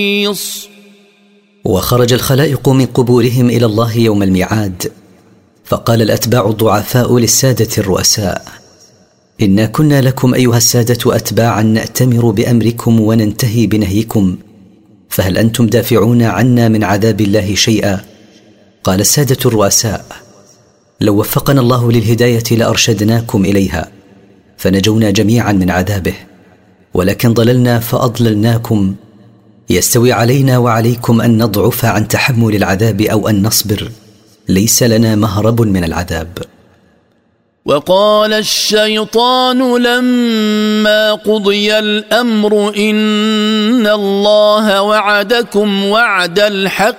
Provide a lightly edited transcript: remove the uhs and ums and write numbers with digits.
وخرج الخلائق من قبورهم إلى الله يوم الميعاد، فقال الأتباع الضعفاء للسادة الرؤساء: إنا كنا لكم أيها السادة أتباعا نأتمر بأمركم وننتهي بنهيكم، فهل أنتم دافعون عنا من عذاب الله شيئا؟ قال السادة الرؤساء: لو وفقنا الله للهداية لأرشدناكم إليها فنجونا جميعا من عذابه، ولكن ضللنا فأضللناكم، يستوي علينا وعليكم أن نضعف عن تحمل العذاب أو أن نصبر، ليس لنا مهرب من العذاب. وقال الشيطان لما قضي الأمر إن الله وعدكم وعد الحق